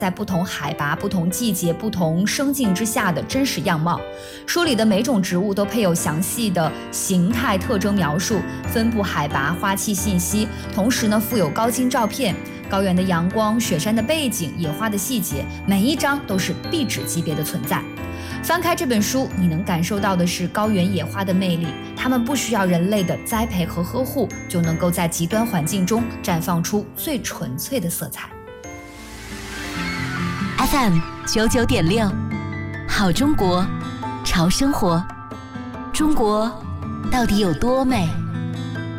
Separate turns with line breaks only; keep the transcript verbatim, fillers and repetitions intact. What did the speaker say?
在不同海拔、不同季节、不同生境之下的真实样貌。书里的每种植物都配有详细的形态特征描述、分布海拔、花期信息，同时呢附有高清照片。高原的阳光、雪山的背景、野花的细节，每一张都是壁纸级别的存在。翻开这本书，你能感受到的是高原野花的魅力，它们不需要人类的栽培和呵护，就能够在极端环境中绽放出最纯粹的色彩。
F M 九九点六，好中国，潮生活。中国到底有多美？